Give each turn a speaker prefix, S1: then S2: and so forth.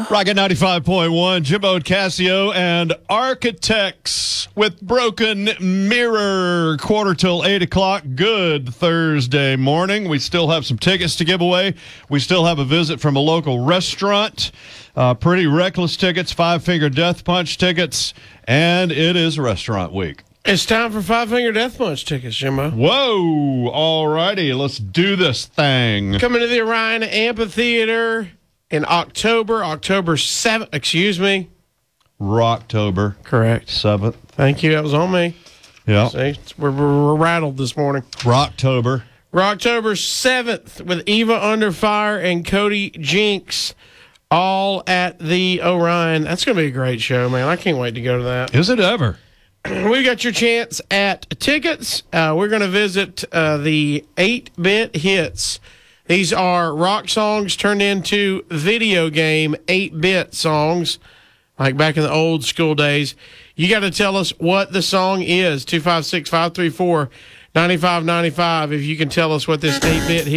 S1: Rocket 95.1, Jimbo and Casio and Architects with Broken Mirror. 7:45. Good Thursday morning. We still have some tickets to give away. We still have a visit from a local restaurant. Pretty Reckless tickets, Five Finger Death Punch tickets, and it is restaurant week.
S2: It's time for Five Finger Death Punch tickets, Jimbo.
S1: Whoa! All righty, let's do this thing.
S2: Coming to the Orion Amphitheater in October 7th, excuse me.
S1: Rocktober.
S2: Correct.
S1: 7th.
S2: Thank you, that was on me.
S1: Yeah.
S2: See, we're rattled this morning.
S1: Rocktober.
S2: October 7th with Eva Under Fire and Cody Jinks, all at the Orion. That's going to be a great show, man. I can't wait to go to that.
S1: Is it ever?
S2: We got your chance at tickets. We're going to visit the 8-Bit Hits. These are rock songs turned into video game 8-bit songs, like back in the old school days. You got to tell us what the song is. 256-534-9595. If you can tell us what this 8-bit hit